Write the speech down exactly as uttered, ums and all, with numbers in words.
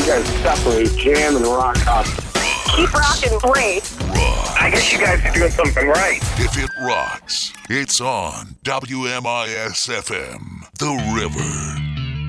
you guys separate jam and rock up. Keep rocking, great. Rock. I guess you guys are doing something right. If it rocks, it's on W M I S F M, The River.